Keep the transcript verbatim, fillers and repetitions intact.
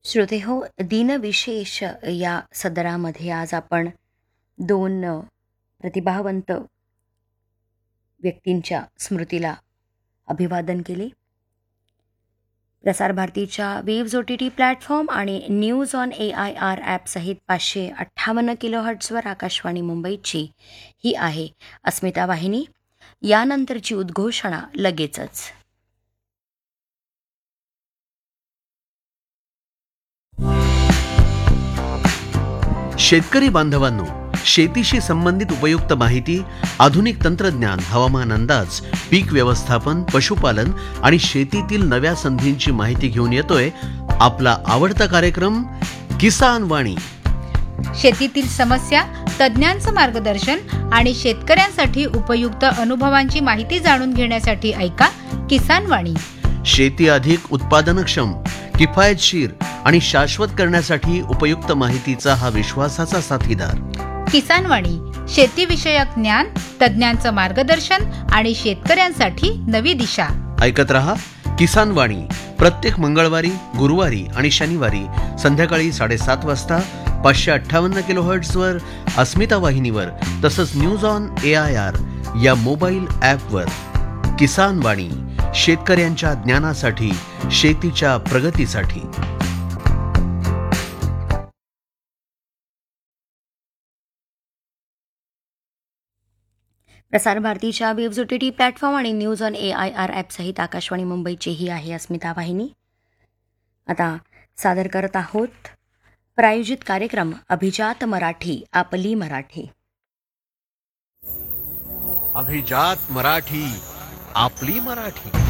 श्रोतेहो, दिनविशेष या सदरामध्ये आज आपण दोन अ, प्रतिभावंत व्यक्तींच्या स्मृतीला अभिवादन केले. प्रसारभारतीच्या waves O T T platform आणि news on A I R ॲपसहित पाचशे अठ्ठावन्न किलो हर्ट्सवर आकाशवाणी मुंबईची ही आहे अस्मिता वाहिनी. यानंतरची उद्घोषणा लगेचच. शेतकरी बांधवांनो, शेतीशी संबंधित उपयुक्त माहिती, आधुनिक तंत्रज्ञान, हवामान अंदाज, पीक व्यवस्थापन, पशुपालन आणि शेतीतील नव्या संधींची माहिती घेऊन येतोय आपला आवडता कार्यक्रम किसान वाणी. शेतीतील समस्या, तज्ज्ञांचं मार्गदर्शन आणि शेतकऱ्यांसाठी उपयुक्त अनुभवांची माहिती जाणून घेण्यासाठी ऐका किसान वाणी. शेती अधिक उत्पादनक्षम, किफायतशीर आणि शाश्वत करण्यासाठी उपयुक्त माहितीचा हा विश्वासाचा साथीदार. किसान वाणी, शेतीविषयक ज्ञान, तज्ज्ञांचं मार्गदर्शन आणि शेतकऱ्यांसाठी नवी दिशा. ऐकत रहा किसान वाणी प्रत्येक मंगळवारी, गुरुवारी आणि शनिवारी संध्याकाळी साडेसात वाजता पाचशे अठ्ठावन्न किलो हर्ट्सवर अस्मिता वाहिनीवर, तसंच news on A I R या मोबाईल ॲपवर. किसान वाणी, शेतकऱ्यांच्या ज्ञानासाठी, शेतीच्या प्रगतीसाठी. प्रसारभारतीच्या waves O T T platform आणि news on A I R ॲपसहित Akashvani मुंबईची ही आहे अस्मिता वाहिनी. आता सादर करत आहोत प्रायोजित कार्यक्रम अभिजात मराठी, आपली मराठी. अभिजात मराठी, आपली मराठी.